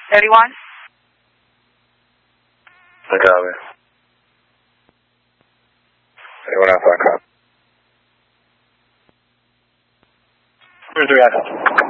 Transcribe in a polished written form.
31? I copy. Anyone else on copy? 3 Echo.